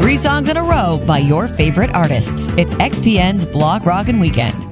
3 songs in a row by your favorite artists. It's XPN's Blog Rockin' Weekend.